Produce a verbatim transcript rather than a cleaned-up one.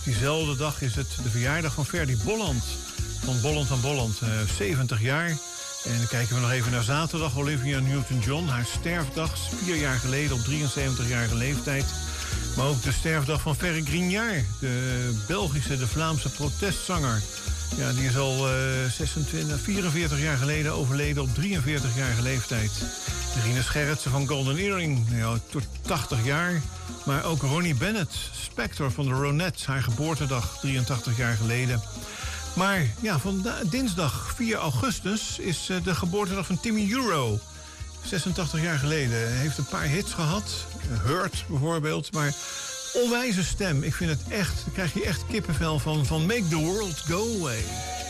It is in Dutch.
op diezelfde dag is het de verjaardag van Ferdy Bolland. Van Bolland aan Bolland, uh, zeventig jaar. En dan kijken we nog even naar zaterdag. Olivia Newton-John, haar sterfdag. Vier jaar geleden, op drieënzeventigjarige leeftijd. Maar ook de sterfdag van Ferry Grignard. De Belgische, de Vlaamse protestzanger. Ja, die is al uh, zesentwintig, vierenveertig jaar geleden overleden op drieënveertigjarige leeftijd. Rinus Gerritsen van Golden Earring, ja, tot tachtig jaar. Maar ook Ronnie Bennett, Spector van de Ronettes, haar geboortedag, drieëntachtig jaar geleden. Maar ja, van dinsdag vier augustus is uh, de geboortedag van Timmy Euro. zesentachtig jaar geleden. Hij heeft een paar hits gehad. Hurt bijvoorbeeld, maar onwijze stem. Ik vind het echt, daar krijg je echt kippenvel van, van Make the World Go Away.